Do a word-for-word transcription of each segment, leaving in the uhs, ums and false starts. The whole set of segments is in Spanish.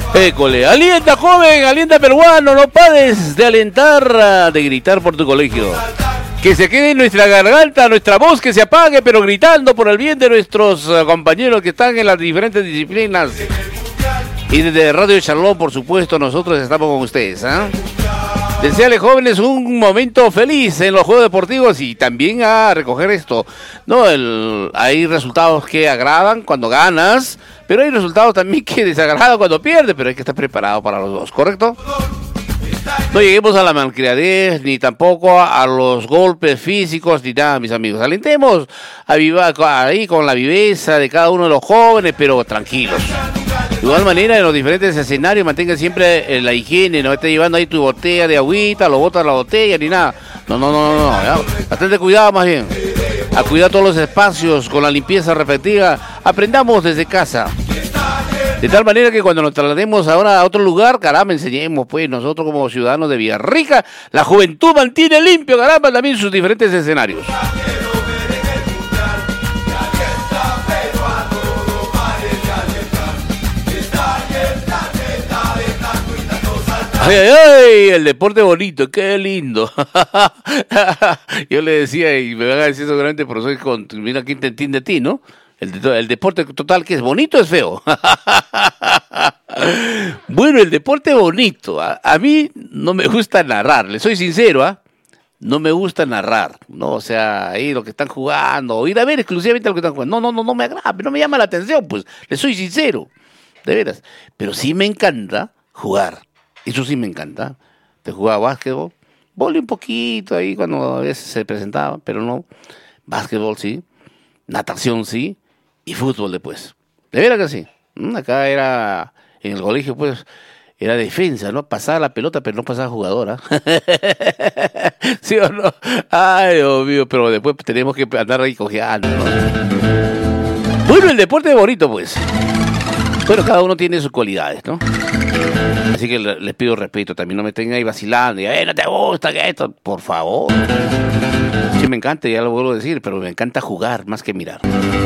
École, alienta joven, alienta peruano, no pares de alentar, de gritar por tu colegio. Que se quede en nuestra garganta, nuestra voz que se apague, pero gritando por el bien de nuestros uh, compañeros que están en las diferentes disciplinas. Y desde Radio Charlón, por supuesto, nosotros estamos con ustedes, ¿eh? Deseale, jóvenes, un momento feliz en los juegos deportivos y también a recoger esto. No, el, hay resultados que agradan cuando ganas, pero hay resultados también que desagradan cuando pierdes, pero hay que estar preparado para los dos, ¿correcto? No lleguemos a la malcriadez, ni tampoco a los golpes físicos, ni nada, mis amigos. Alentemos a vivar ahí con la viveza de cada uno de los jóvenes, pero tranquilos. De igual manera, en los diferentes escenarios, mantenga siempre la higiene, no esté llevando ahí tu botella de agüita, lo botas la botella, ni nada. No, no, no, no, no, ya. Bastante cuidado más bien. A cuidar todos los espacios con la limpieza respectiva. Aprendamos desde casa. De tal manera que cuando nos traslademos ahora a otro lugar, caramba, enseñemos, pues, nosotros como ciudadanos de Villarrica, la juventud mantiene limpio, caramba, también sus diferentes escenarios. Ay, ay, ay, el deporte bonito, qué lindo. Yo le decía, y me van a decir seguramente, pero soy con, mira, ¿quién te entiende de ti, no? El, el deporte total que es bonito es feo. Bueno, el deporte bonito. A, a mí no me gusta narrar, le soy sincero, ¿ah? ¿eh? No me gusta narrar, ¿no? O sea, ahí lo que están jugando, o ir a ver exclusivamente lo que están jugando. No, no, no, no me agrada, no me llama la atención, pues, le soy sincero, de veras. Pero sí me encanta jugar, eso sí me encanta. Te jugaba básquetbol, vóley un poquito ahí cuando a veces se presentaba, pero no. Básquetbol sí, natación sí, y fútbol después. De veras que sí. Acá era, en el colegio, pues, era defensa, ¿no? Pasaba la pelota, pero no pasaba jugadora. ¿Sí o no? Ay, Dios mío, pero después tenemos que andar ahí cojeando, ¿no? Bueno, el deporte es bonito, pues. Pero cada uno tiene sus cualidades, ¿no? Así que les pido respeto, también no me tengan ahí vacilando y, eh, no te gusta que esto, por favor. Sí me encanta, ya lo vuelvo a decir, pero me encanta jugar más que mirar.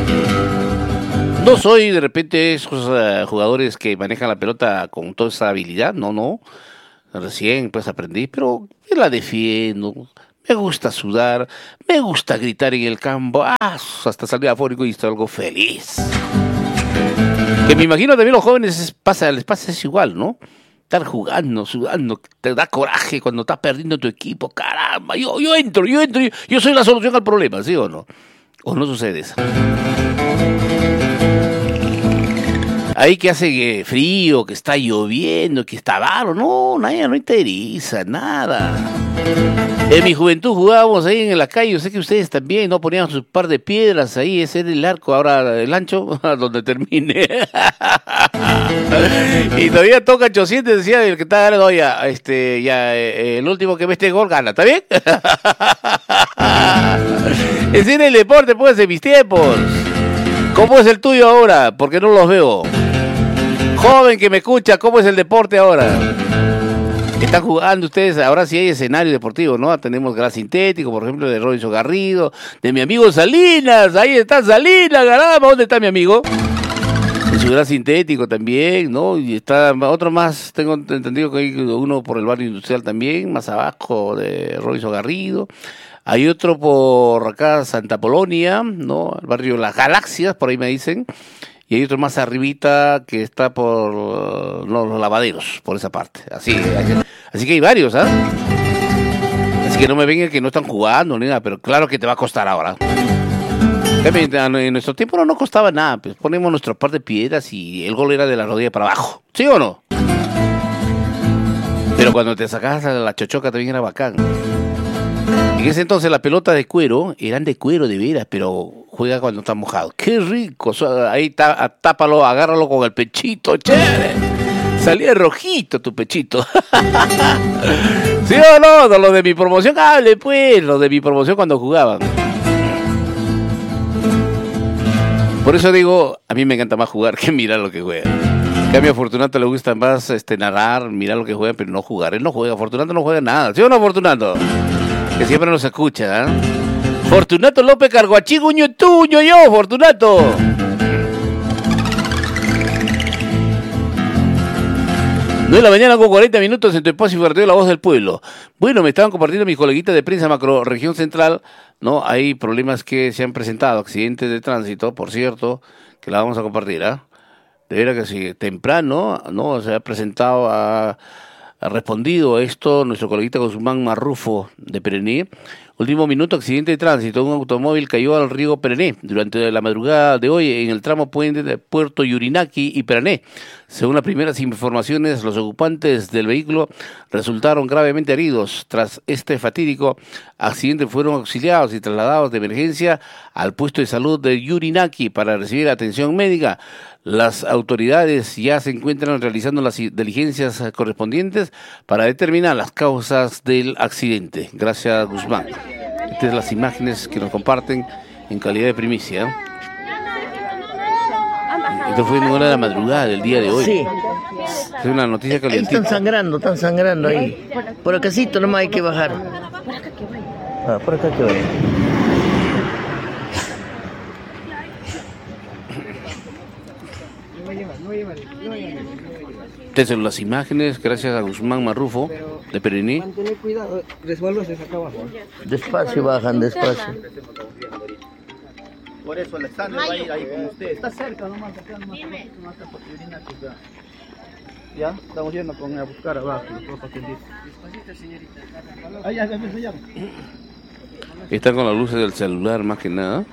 No soy de repente esos uh, jugadores que manejan la pelota con toda esa habilidad, no, no. Recién pues aprendí, pero me la defiendo. Me gusta sudar, me gusta gritar en el campo, ah, hasta salir afónico y estoy algo feliz. Que me imagino también los jóvenes les pasa, les pasa eso igual, ¿no? Estar jugando, sudando, te da coraje cuando estás perdiendo tu equipo, caramba, yo, yo entro, yo entro, yo, yo soy la solución al problema, ¿sí o no? ¿O no sucede eso? Ahí que hace eh, frío, que está lloviendo, que está barro, no, nada, no interesa, nada. En mi juventud jugábamos ahí en la calle, yo sé que ustedes también, ¿no? Poníamos un par de piedras ahí, ese era el arco, ahora el ancho, donde termine. Y todavía toca ochocientos, decía el que está ganando, ya, este, ya, eh, el último que mete gol gana, ¿está bien? Ese era el deporte, pues, de mis tiempos. ¿Cómo es el tuyo ahora? Porque no los veo. Joven que me escucha, ¿cómo es el deporte ahora? Están jugando ustedes, ahora sí hay escenario deportivo, ¿no? Tenemos gas sintético, por ejemplo, de Robinson Garrido, de mi amigo Salinas, ahí está Salinas, caramba, ¿dónde está mi amigo? En su gas sintético también, ¿no? Y está otro más, tengo entendido que hay uno por el barrio industrial también, más abajo de Robinson Garrido. Hay otro por acá, Santa Polonia, ¿no? El barrio Las Galaxias, por ahí me dicen. Y hay otro más arribita que está por uh, no, los lavaderos, por esa parte. Así, así, así que hay varios, ¿ah? ¿eh? Así que no me vengan que no están jugando ni nada, pero claro que te va a costar ahora. En nuestro tiempo no nos costaba nada, pues ponemos nuestro par de piedras y el gol era de la rodilla para abajo. ¿Sí o no? Pero cuando te sacabas a la chochoca también era bacán. En ese entonces la pelota de cuero, eran de cuero de veras, pero juega cuando está mojado. ¡Qué rico! Ahí tá, tápalo, agárralo con el pechito, chévere. Salía rojito tu pechito. ¿Sí o no? Lo de mi promoción, hable pues, lo de mi promoción cuando jugaban. Por eso digo, a mí me encanta más jugar que mirar lo que juega. En cambio, a Fortunato le gusta más este, narrar, mirar lo que juega, pero no jugar. Él no juega, Fortunato no juega nada. ¿Sí o no, Fortunato? Que siempre nos escucha, ¿eh? Fortunato López Carguachí, guño tuño yo, Fortunato. nueve de la mañana con cuarenta minutos en tu espacio informativo La Voz del Pueblo. Bueno, me estaban compartiendo mis coleguitas de prensa macro región central, ¿no? Hay problemas que se han presentado, accidentes de tránsito, por cierto, que la vamos a compartir, ¿ah? ¿eh? De veras que sí, temprano, ¿no? Se ha presentado, ha, ha respondido a esto nuestro coleguita Guzmán Marrufo de Perené. Último minuto, accidente de tránsito. Un automóvil cayó al río Perené durante la madrugada de hoy en el tramo puente de Puerto Yurinaki y Perené. Según las primeras informaciones, los ocupantes del vehículo resultaron gravemente heridos. Tras este fatídico accidente fueron auxiliados y trasladados de emergencia al puesto de salud de Yurinaki para recibir atención médica. Las autoridades ya se encuentran realizando las diligencias correspondientes para determinar las causas del accidente. Gracias, Guzmán. Estas son las imágenes que nos comparten en calidad de primicia. Esto fue en hora de la madrugada del día de hoy. Sí. Es una noticia calientita. Ahí están sangrando, están sangrando ahí. Por acácito nomás hay que bajar. Ah, por acá que voy. Estas son las imágenes, gracias a Guzmán Marrufo de Perené. Mantener cuidado, resguardos acá abajo. Despacio bajan, despacio. Por eso Alexander va a ir ahí con usted. Está cerca nomás, acá nomás. nomás está por Yurinaki, acá. Ya, estamos yendo con a buscar abajo, los dos pacientes. Despacito, señorita. Ahí, ya, ya, ya, ya. Están con las luces del celular más que nada.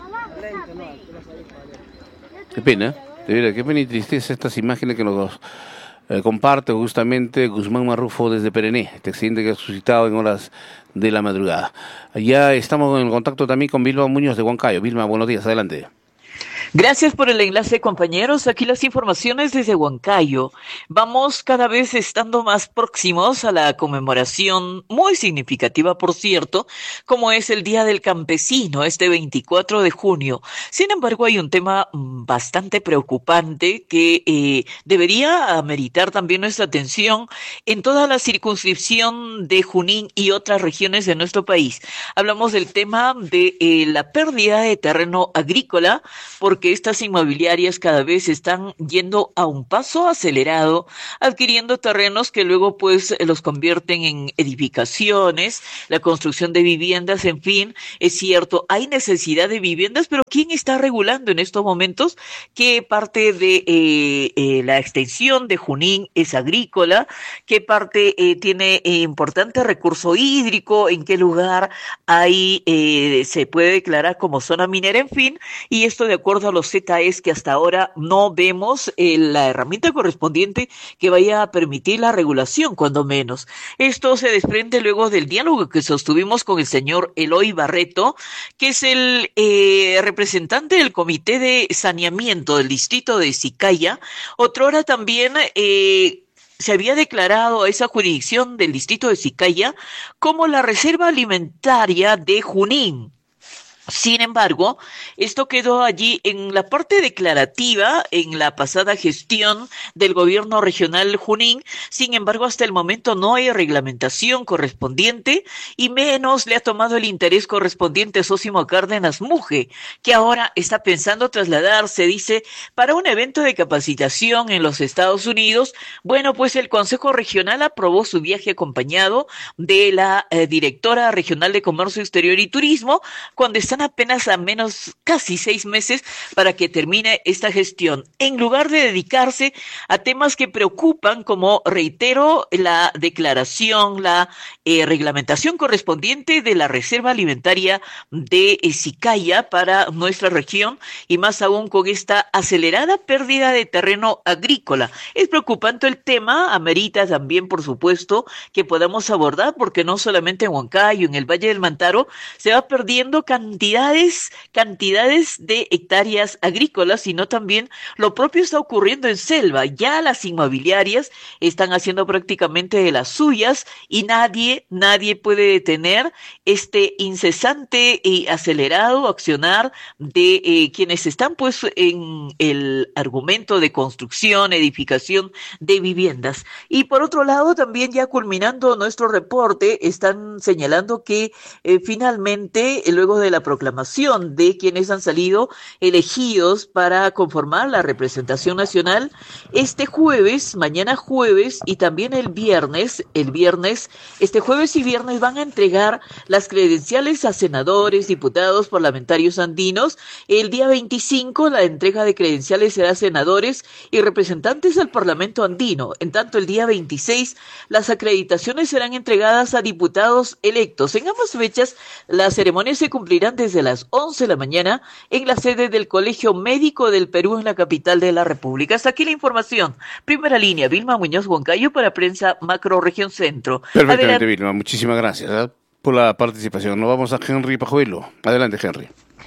Qué pena, de verdad, qué pena y tristeza estas imágenes que nos eh, comparte justamente Guzmán Marrufo desde Perené, este accidente que ha suscitado en horas de la madrugada. Ya estamos en contacto también con Vilma Muñoz de Huancayo. Vilma, buenos días, adelante. Gracias por el enlace, compañeros. Aquí las informaciones desde Huancayo. Vamos cada vez estando más próximos a la conmemoración, muy significativa, por cierto, como es el Día del Campesino, este veinticuatro de junio. Sin embargo, hay un tema bastante preocupante que eh, debería ameritar también nuestra atención en toda la circunscripción de Junín y otras regiones de nuestro país. Hablamos del tema de eh, la pérdida de terreno agrícola, porque estas inmobiliarias cada vez están yendo a un paso acelerado, adquiriendo terrenos que luego pues los convierten en edificaciones, la construcción de viviendas, en fin, es cierto, hay necesidad de viviendas, pero ¿quién está regulando en estos momentos qué parte de eh, eh, la extensión de Junín es agrícola, qué parte eh, tiene eh, importante recurso hídrico, en qué lugar hay eh, se puede declarar como zona minera, en fin, y esto de acuerdo a los Z es que hasta ahora no vemos eh, la herramienta correspondiente que vaya a permitir la regulación, cuando menos. Esto se desprende luego del diálogo que sostuvimos con el señor Eloy Barreto, que es el eh, representante del Comité de Saneamiento del Distrito de Sicaya. Otrora también eh, se había declarado a esa jurisdicción del Distrito de Sicaya como la Reserva Alimentaria de Junín. Sin embargo, esto quedó allí en la parte declarativa en la pasada gestión del gobierno regional Junín. Sin embargo, hasta el momento no hay reglamentación correspondiente y menos le ha tomado el interés correspondiente Sósimo Cárdenas Muge, que ahora está pensando trasladarse, dice, para un evento de capacitación en los Estados Unidos. Bueno, pues el Consejo Regional aprobó su viaje acompañado de la eh, directora regional de Comercio Exterior y Turismo, cuando están apenas a menos casi seis meses para que termine esta gestión, en lugar de dedicarse a temas que preocupan, como, reitero, la declaración, la eh, reglamentación correspondiente de la Reserva Alimentaria de eh, Sicaya para nuestra región, y más aún con esta acelerada pérdida de terreno agrícola. Es preocupante el tema, amerita también, por supuesto, que podamos abordar, porque no solamente en Huancayo, en el Valle del Mantaro, se va perdiendo cantidad Cantidades, cantidades de hectáreas agrícolas, sino también lo propio está ocurriendo en selva. Ya las inmobiliarias están haciendo prácticamente de las suyas y nadie, nadie puede detener este incesante y acelerado accionar de eh, quienes están pues en el argumento de construcción, edificación de viviendas. Y por otro lado, también ya culminando nuestro reporte, están señalando que eh, finalmente, luego de la proclamación de quienes han salido elegidos para conformar la representación nacional este jueves, mañana jueves y también el viernes. El viernes, este jueves y viernes van a entregar las credenciales a senadores, diputados, parlamentarios andinos. El día veinticinco la entrega de credenciales será a senadores y representantes del Parlamento andino. En tanto, el día veintiséis las acreditaciones serán entregadas a diputados electos. En ambas fechas, las ceremonias se cumplirán desde las once de la mañana en la sede del Colegio Médico del Perú en la capital de la República. Hasta aquí la información. Primera línea, Vilma Muñoz Huancayo para Prensa Macro Región Centro. Perfectamente, Adelante. Vilma. Muchísimas gracias, ¿eh?, por la participación. Nos vamos a Henry Pajuelo. Adelante, Henry.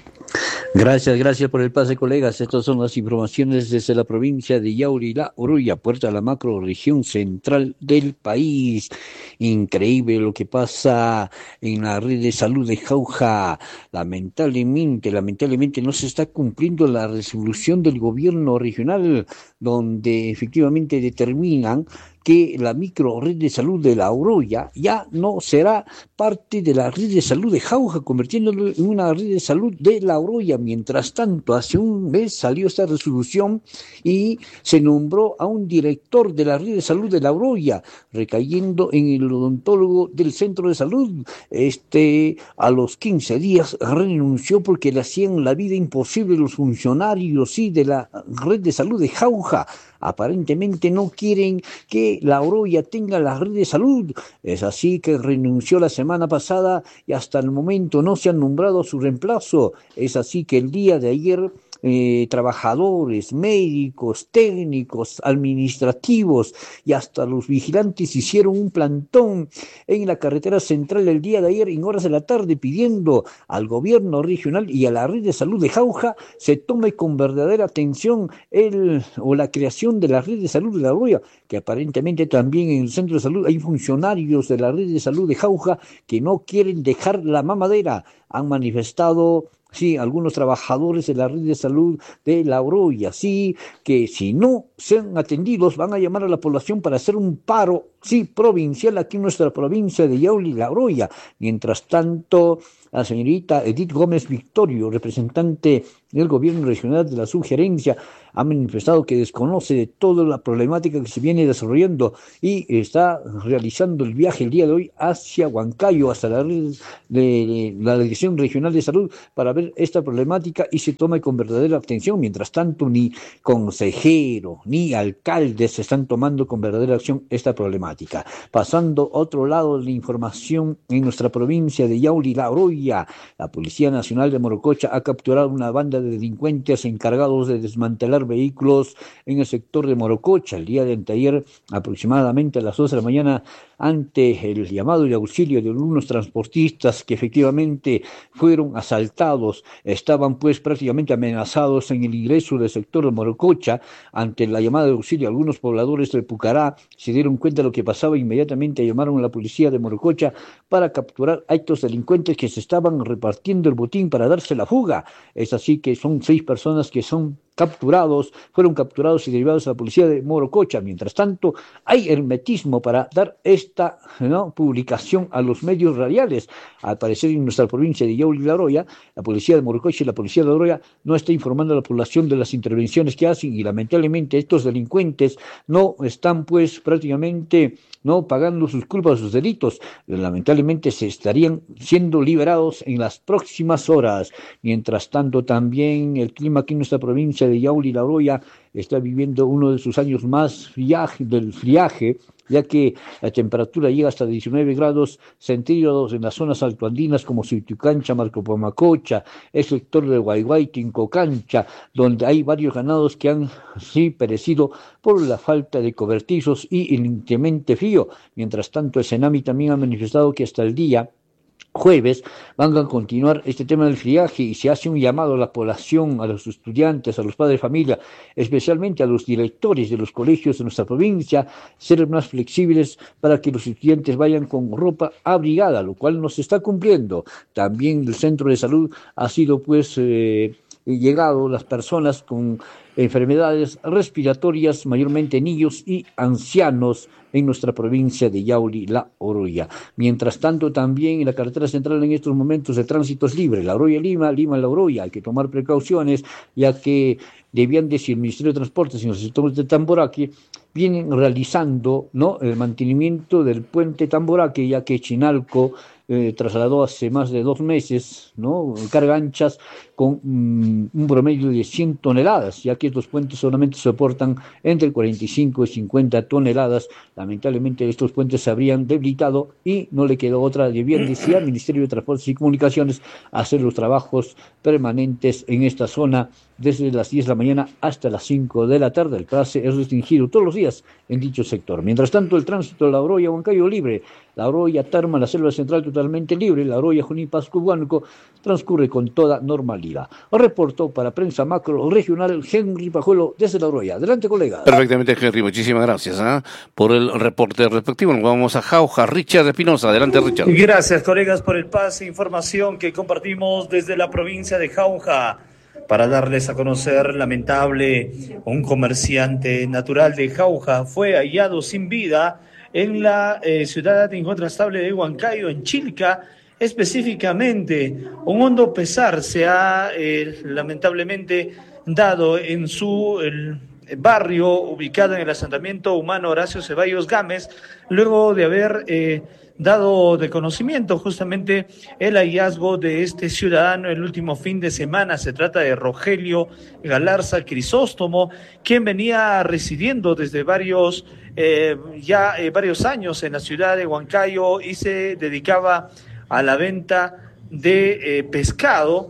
Gracias, gracias por el pase, colegas. Estas son las informaciones desde la provincia de Yauri, La Oroya, puerta a la macro región central del país. Increíble lo que pasa en la red de salud de Jauja. Lamentablemente, lamentablemente no se está cumpliendo la resolución del gobierno regional, donde efectivamente determinan que la micro red de salud de La Oroya ya no será parte de la red de salud de Jauja, convirtiéndolo en una red de salud de La Oroya. Mientras tanto, hace un mes salió esta resolución y se nombró a un director de la red de salud de La Oroya, recayendo en el odontólogo del centro de salud. Este, a los quince días renunció porque le hacían la vida imposible los funcionarios, sí, de la red de salud de Jauja. Aparentemente no quieren que La Oroya tenga la red de salud. Es así que renunció la semana pasada y hasta el momento no se ha nombrado a su reemplazo. Es así que el día de ayer eh, trabajadores, médicos, técnicos, administrativos y hasta los vigilantes hicieron un plantón en la carretera central el día de ayer en horas de la tarde pidiendo al gobierno regional y a la red de salud de Jauja se tome con verdadera atención el o la creación de la red de salud de La Oroya, que aparentemente también en el centro de salud hay funcionarios de la red de salud de Jauja que no quieren dejar la mamadera. Han manifestado, sí, algunos trabajadores de la red de salud de La Oroya, sí, que si no sean atendidos van a llamar a la población para hacer un paro, sí, provincial aquí en nuestra provincia de Yauli, La Oroya. Mientras tanto, la señorita Edith Gómez Victorio, representante del gobierno regional de la subgerencia, ha manifestado que desconoce de toda la problemática que se viene desarrollando y está realizando el viaje el día de hoy hacia Huancayo, hasta la, red de la Dirección Regional de Salud, para ver esta problemática y se tome con verdadera atención. Mientras tanto, ni consejero ni alcaldes se están tomando con verdadera acción esta problemática. Pasando a otro lado de la información, en nuestra provincia de Yauli, La Oroya, la Policía Nacional de Morococha ha capturado una banda de delincuentes encargados de desmantelar vehículos en el sector de Morococha. El día de anteayer, aproximadamente a las dos de la mañana, ante el llamado y auxilio de algunos transportistas que efectivamente fueron asaltados, estaban pues prácticamente amenazados en el ingreso del sector de Morococha. Ante la llamada de auxilio, algunos pobladores de Pucará se dieron cuenta de lo que pasaba e inmediatamente llamaron a la policía de Morococha para capturar a estos delincuentes que se estaban repartiendo el botín para darse la fuga. Es así que son seis personas que son capturados, fueron capturados y derivados a la policía de Morococha. Mientras tanto, hay hermetismo para dar esta, ¿no?, publicación a los medios radiales. Al parecer, en nuestra provincia de Yauli, La Oroya, la policía de Morococha y la policía de La Oroya no está informando a la población de las intervenciones que hacen y lamentablemente estos delincuentes no están pues prácticamente no pagando sus culpas, sus delitos. Lamentablemente se estarían siendo liberados en las próximas horas. Mientras tanto, también el clima aquí en nuestra provincia de Yauli, La Oroya, está viviendo uno de sus años más friaje, del friaje, ya que la temperatura llega hasta diecinueve grados centígrados en las zonas altoandinas como Suitucancha, Marcopamacocha, el sector de Guayguay, Tincocancha, donde hay varios ganados que han sí perecido por la falta de cobertizos y el inclemente frío. Mientras tanto, el Senami también ha manifestado que hasta el día jueves van a continuar este tema del friaje y se hace un llamado a la población, a los estudiantes, a los padres de familia, especialmente a los directores de los colegios de nuestra provincia, ser más flexibles para que los estudiantes vayan con ropa abrigada, lo cual no se está cumpliendo. También el centro de salud ha sido pues eh, llegado las personas con enfermedades respiratorias, mayormente niños y ancianos en nuestra provincia de Yauri, La Oroya. Mientras tanto, también en la carretera central en estos momentos de tránsito es libre, La Oroya Lima, Lima La Oroya. Hay que tomar precauciones, ya que de Viandes y el Ministerio de Transportes y los sectores de Tamboraque vienen realizando, ¿no?, el mantenimiento del puente Tamboraque, ya que Chinalco eh, trasladó hace más de dos meses, ¿no?, carga anchas con mm, un promedio de cien toneladas, ya que estos puentes solamente soportan entre cuarenta y cinco y cincuenta toneladas. Lamentablemente estos puentes se habrían debilitado y no le quedó otra de Viandes y al Ministerio de Transportes y Comunicaciones hacer los trabajos permanentes en esta zona desde las diez de la mañana hasta las cinco de la tarde. El pase es restringido todos los días en dicho sector. Mientras tanto, el tránsito de La Oroya, Huancayo libre, La Oroya, Tarma, la Selva Central totalmente libre, La Oroya, Junín, Pasco, Huánuco transcurre con toda normalidad. Reportó para Prensa Macro Regional Henry Pajuelo desde La Oroya. Adelante, colega. Perfectamente, Henry, muchísimas gracias ¿eh? por el reporte respectivo. Nos vamos a Jauja. Richard Espinosa, adelante, Richard. Gracias, colegas, por el pase, información que compartimos desde la provincia de Jauja. Para darles a conocer, lamentable, un comerciante natural de Jauja fue hallado sin vida en la eh, ciudad incontrastable de Huancayo, en Chilca. Específicamente, un hondo pesar se ha eh, lamentablemente dado en su el, barrio ubicado en el asentamiento humano Horacio Ceballos Gámez, luego de haber eh, dado de conocimiento justamente el hallazgo de este ciudadano el último fin de semana. Se trata de Rogelio Galarza Crisóstomo, quien venía residiendo desde varios eh, ya eh, varios años en la ciudad de Huancayo y se dedicaba a la venta de eh, pescado.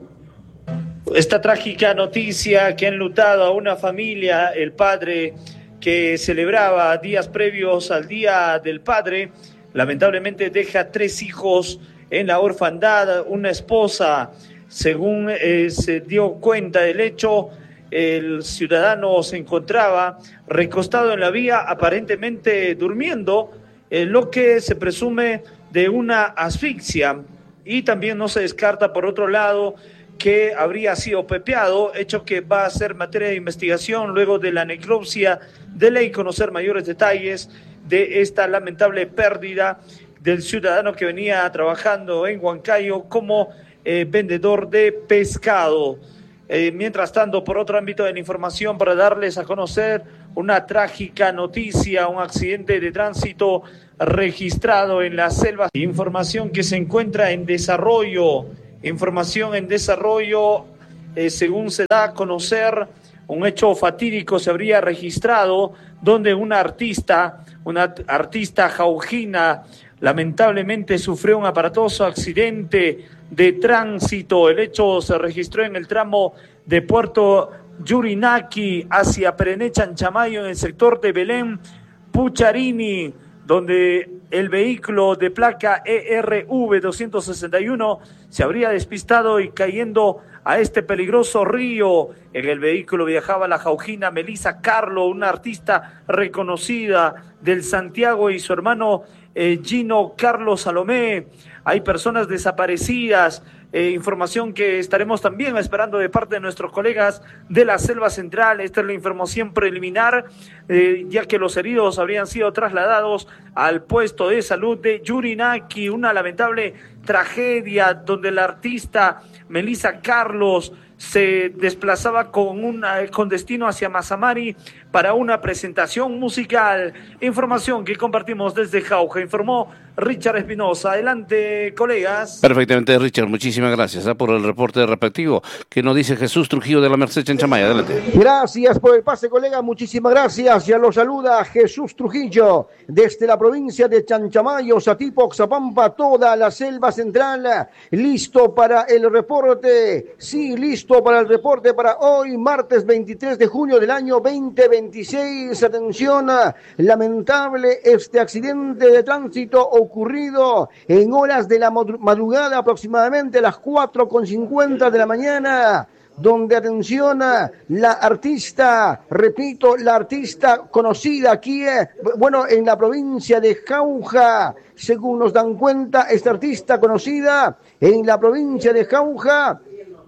Esta trágica noticia que ha enlutado a una familia, el padre que celebraba días previos al Día del Padre, lamentablemente deja tres hijos en la orfandad, una esposa. Según eh, se dio cuenta del hecho, el ciudadano se encontraba recostado en la vía, aparentemente durmiendo, eh, lo que se presume de una asfixia, y también no se descarta, por otro lado, que habría sido pepeado, hecho que va a ser materia de investigación luego de la necropsia de ley, conocer mayores detalles de esta lamentable pérdida del ciudadano que venía trabajando en Huancayo como eh, vendedor de pescado. Eh, mientras tanto, por otro ámbito de la información, para darles a conocer una trágica noticia, un accidente de tránsito registrado en la selva. Información que se encuentra en desarrollo, información en desarrollo, eh, según se da a conocer, un hecho fatídico se habría registrado donde una artista, una artista jaujina, lamentablemente sufrió un aparatoso accidente de tránsito. El hecho se registró en el tramo de Puerto Yurinaki hacia Perené Chanchamayo, en el sector de Belén Pucharini, donde el vehículo de placa E R V doscientos sesenta y uno se habría despistado y cayendo a este peligroso río. En el vehículo viajaba la jaujina Melissa Carlo, una artista reconocida del Santiago, y su hermano eh, Gino Carlos Salomé. Hay personas desaparecidas, eh, información que estaremos también esperando de parte de nuestros colegas de la Selva Central. Esta es la información preliminar, eh, ya que los heridos habrían sido trasladados al puesto de salud de Yurinaki. Una lamentable tragedia donde la artista Melissa Carlos se desplazaba con, una, con destino hacia Mazamari para una presentación musical. Información que compartimos desde Jauja, informó Richard Espinosa. Adelante, colegas. Perfectamente, Richard, muchísimas gracias ¿eh? por el reporte respectivo que nos dice Jesús Trujillo de la Merced Chanchamaya. Adelante. Gracias por el pase, colega, muchísimas gracias. Ya lo saluda Jesús Trujillo desde la provincia de Chanchamayo, Satipo, Oxapampa, toda la Selva Central. Listo para el reporte, sí, listo para el reporte para hoy, martes veintitrés de junio del año veinte veintiséis. Atención, lamentable este accidente de tránsito ocurrido en horas de la madrugada, aproximadamente a las cuatro con cincuenta de la mañana, donde, atención, la artista, repito, la artista conocida aquí, eh, bueno, en la provincia de Jauja, según nos dan cuenta, esta artista conocida en la provincia de Jauja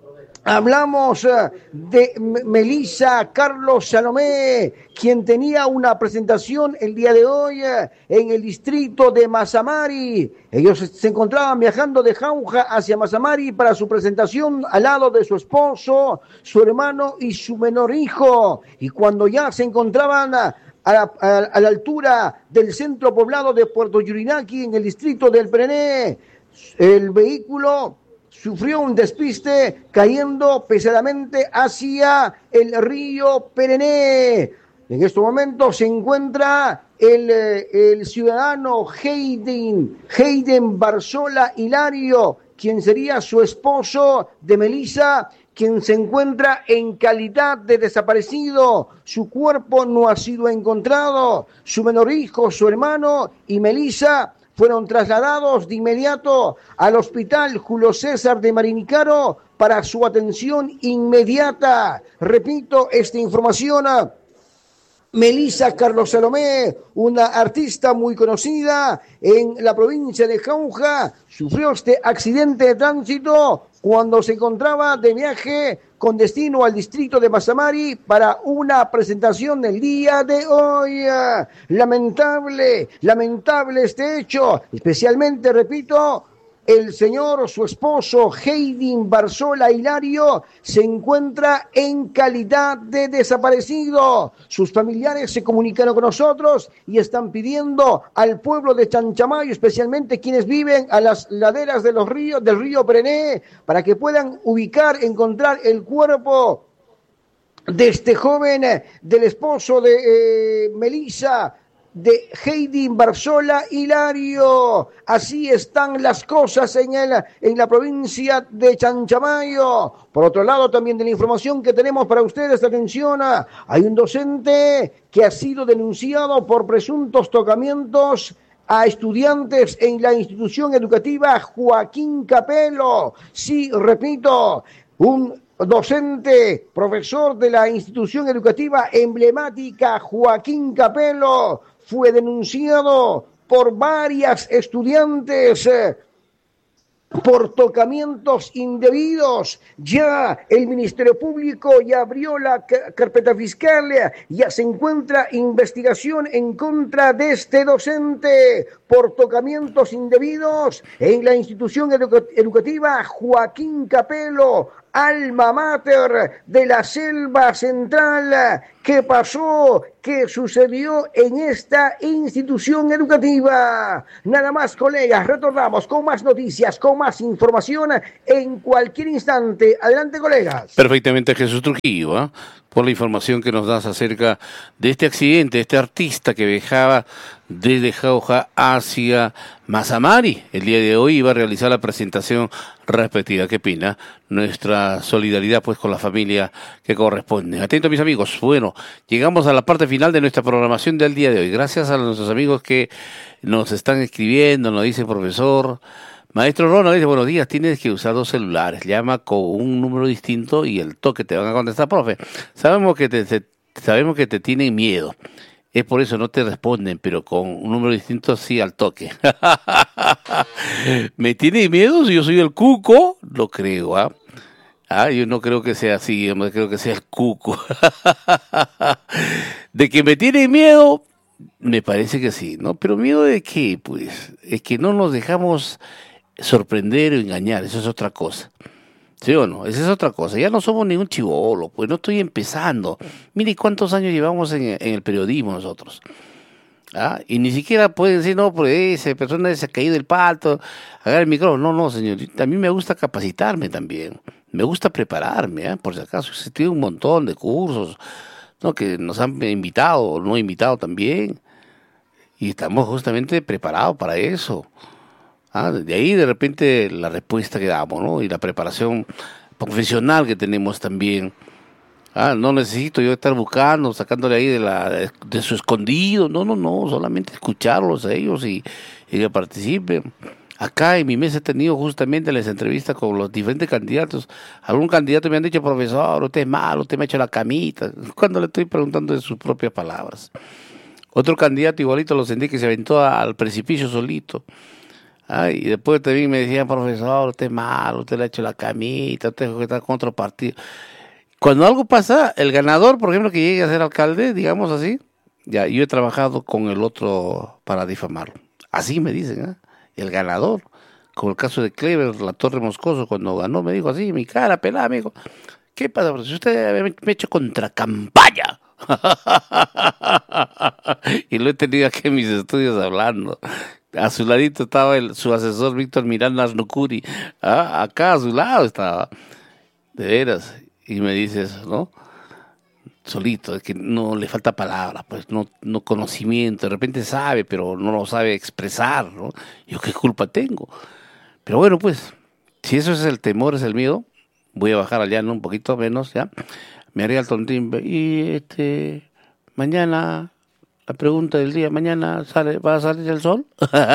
Hablamos de Melissa Carlos Salomé, quien tenía una presentación el día de hoy en el distrito de Mazamari. Ellos se encontraban viajando de Jauja hacia Mazamari para su presentación al lado de su esposo, su hermano y su menor hijo. Y cuando ya se encontraban a la, a, a la altura del centro poblado de Puerto Yurinaki, en el distrito del Perené, el vehículo sufrió un despiste cayendo pesadamente hacia el río Perené. En estos momentos se encuentra el, el ciudadano Hayden, Hayden Barzola Hilario, quien sería su esposo de Melissa, quien se encuentra en calidad de desaparecido. Su cuerpo no ha sido encontrado. Su menor hijo, su hermano y Melissa fueron trasladados de inmediato al hospital Julio César de Marinicaro para su atención inmediata. Repito, esta información, Melissa Carlos Salomé, una artista muy conocida en la provincia de Jauja, sufrió este accidente de tránsito cuando se encontraba de viaje con destino al distrito de Mazamari para una presentación el día de hoy. Lamentable, lamentable este hecho, especialmente, repito, el señor, su esposo, Hayden Barzola Hilario, se encuentra en calidad de desaparecido. Sus familiares se comunicaron con nosotros y están pidiendo al pueblo de Chanchamayo, especialmente quienes viven a las laderas de los ríos, del río Perené, para que puedan ubicar, encontrar el cuerpo de este joven, del esposo de eh, Melissa, de Hayden Barzola Hilario. Así están las cosas en, el, en la provincia de Chanchamayo. Por otro lado, también de la información que tenemos para ustedes, atención, hay un docente que ha sido denunciado por presuntos tocamientos a estudiantes en la institución educativa Joaquín Capello. Sí, repito, un docente, profesor de la institución educativa emblemática Joaquín Capello, fue denunciado por varias estudiantes eh, por tocamientos indebidos. Ya el Ministerio Público ya abrió la carpeta fiscal, ya se encuentra investigación en contra de este docente por tocamientos indebidos en la institución educ- educativa Joaquín Capello, alma mater de la Selva Central. ¿Qué pasó? ¿Qué sucedió en esta institución educativa? Nada más, colegas, retornamos con más noticias, con más información en cualquier instante. Adelante, colegas. Perfectamente, Jesús Trujillo, ¿eh? por la información que nos das acerca de este accidente, este artista que viajaba desde Jauja hacia Mazamari. El día de hoy iba a realizar la presentación respectiva. Qué pena. Nuestra solidaridad pues con la familia que corresponde. Atentos, mis amigos. Bueno, llegamos a la parte final de nuestra programación del día de hoy. Gracias a nuestros amigos que nos están escribiendo, nos dice profesor. Maestro Ronald dice, buenos días, tienes que usar dos celulares, llama con un número distinto y el toque te van a contestar, profe. Sabemos que te, te, sabemos que te tienen miedo, es por eso no te responden, pero con un número distinto sí al toque. ¿Me tiene miedo si yo soy el cuco? No creo, ¿ah? ¿eh? Ah, yo no creo que sea así, yo no creo que sea el cuco. De que me tiene miedo, me parece que sí, ¿no? Pero miedo de qué, pues, es que no nos dejamos sorprender o engañar, eso es otra cosa. ¿Sí o no? Esa es otra cosa. Ya no somos ningún chibolo, pues no estoy empezando. Mire cuántos años llevamos en, en el periodismo nosotros. ¿Ah? Y ni siquiera pueden decir, no, pues esa persona se ha caído del pato, agarra el micrófono. No, no, señor. A mí me gusta capacitarme también. Me gusta prepararme, ¿eh? Por si acaso. Existe un montón de cursos, ¿no? Que nos han invitado o no invitado también. Y estamos justamente preparados para eso. Ah, de ahí de repente la respuesta que damos, ¿no? Y la preparación profesional que tenemos también. Ah, no necesito yo estar buscando, sacándole ahí de la de su escondido. No, no, no, solamente escucharlos a ellos y, y que participen. Acá en mi mesa he tenido justamente las entrevistas con los diferentes candidatos. Algún candidato me han dicho, profesor, usted es malo, usted me ha hecho la camita. Cuando le estoy preguntando de sus propias palabras. Otro candidato igualito lo sentí que se aventó al precipicio solito. Ay, y después también me decían, profesor, usted es malo, usted le ha hecho la camita, usted está con otro partido. Cuando algo pasa, el ganador, por ejemplo, que llegue a ser alcalde, digamos así, ya, yo he trabajado con el otro para difamarlo. Así me dicen, ¿eh? El ganador. Como el caso de Clever, la Torre Moscoso, cuando ganó, me dijo así, mi cara pelada, me dijo, ¿qué pasa? Si usted me ha hecho contra campaña. Y lo he tenido aquí en mis estudios hablando. A su ladito estaba el, su asesor Víctor Miranda Arnocuri. Ah, acá a su lado estaba. De veras. Y me dices, ¿no? Solito, es que no le falta palabra, pues no, no conocimiento. De repente sabe, pero no lo sabe expresar, ¿no? Yo qué culpa tengo. Pero bueno, pues, si eso es el temor, es el miedo, voy a bajar allá, ¿no? Un poquito menos, ¿ya? Me haría el tontín. Y este, mañana, la pregunta del día, mañana sale, ¿va a salir el sol?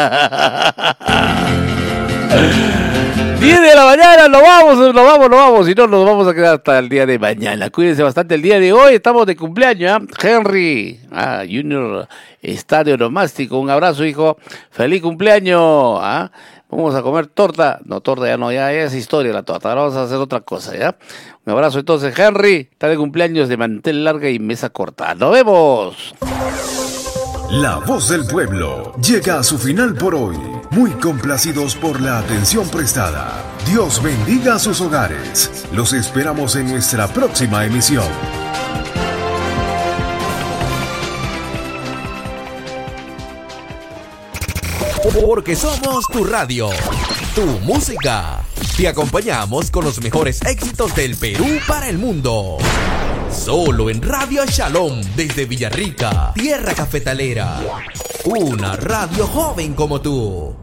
diez de la mañana, nos vamos, nos vamos, nos vamos. Si no, nos vamos a quedar hasta el día de mañana. Cuídense bastante el día de hoy. Estamos de cumpleaños, ¿eh? Henry, ah, Junior Estadio Nomástico. Un abrazo, hijo. Feliz cumpleaños. ¿Ah? Vamos a comer torta. No, torta ya no, ya, ya es historia la torta. Ahora vamos a hacer otra cosa, ¿ya? Un abrazo entonces, Henry. Está de cumpleaños de mantel larga y mesa corta. ¡Nos vemos! La Voz del Pueblo llega a su final por hoy. Muy complacidos por la atención prestada. Dios bendiga sus hogares. Los esperamos en nuestra próxima emisión. Porque somos tu radio, tu música. Te acompañamos con los mejores éxitos del Perú para el mundo. Solo en Radio Shalom desde Villarrica, tierra cafetalera. Una radio joven como tú.